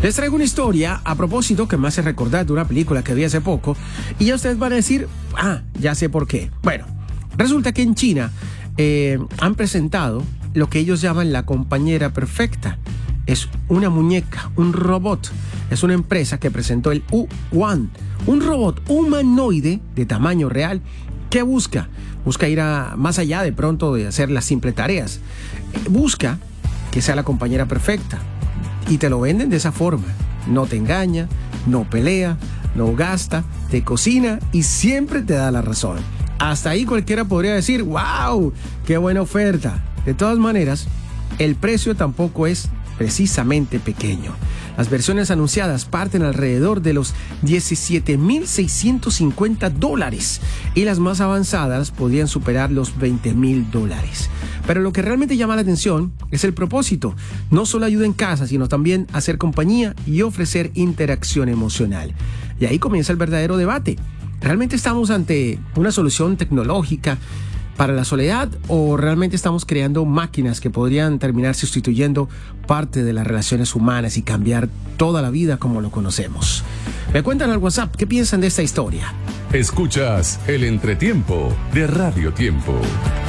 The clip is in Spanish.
Les traigo una historia a propósito que me hace recordar de una película que vi hace poco y ya ustedes van a decir, ya sé por qué. Bueno, resulta que en China han presentado lo que ellos llaman la compañera perfecta. Es una muñeca, un robot. Es una empresa que presentó el U1, un robot humanoide de tamaño real que busca ir más allá de pronto de hacer las simples tareas. Busca que sea la compañera perfecta. Y te lo venden de esa forma. No te engaña, no pelea, no gasta, te cocina y siempre te da la razón. Hasta ahí cualquiera podría decir, ¡wow! ¡Qué buena oferta! De todas maneras, el precio tampoco es precisamente pequeño. Las versiones anunciadas parten alrededor de los $17,650 y las más avanzadas podrían superar los $20,000. Pero lo que realmente llama la atención es el propósito. No solo ayuda en casa, sino también hacer compañía y ofrecer interacción emocional. Y ahí comienza el verdadero debate. ¿Realmente estamos ante una solución tecnológica para la soledad o realmente estamos creando máquinas que podrían terminar sustituyendo parte de las relaciones humanas y cambiar toda la vida como lo conocemos? Me cuentan al WhatsApp qué piensan de esta historia. Escuchas El Entretiempo de Radio Tiempo.